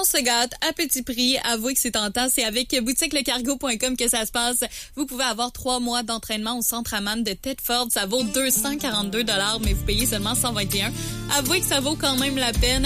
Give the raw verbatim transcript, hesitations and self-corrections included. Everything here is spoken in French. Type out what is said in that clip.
se gâte à petit prix. Avouez que c'est tentant. C'est avec boutique le cargo point com que ça se passe. Vous pouvez avoir trois mois d'entraînement au centre Hammam de Thetford. Ça vaut deux cent quarante-deux dollars, mais vous payez seulement cent vingt et un. Avouez que ça vaut quand même la peine.